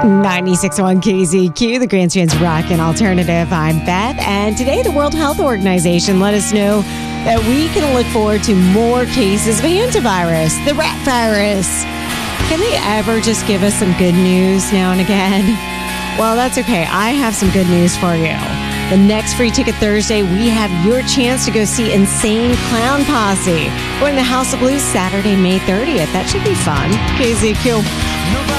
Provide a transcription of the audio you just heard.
96.1 KZQ, the Grandstand's Rock and Alternative. I'm Beth, and today the World Health Organization let us know that we can look forward to more cases of hantavirus, the rat virus. Can they ever just give us some good news now and again? Well, that's okay. I have some good news for you. The next Free Ticket Thursday, we have your chance to go see Insane Clown Posse. We're in the House of Blues Saturday, May 30th. That should be fun. KZQ.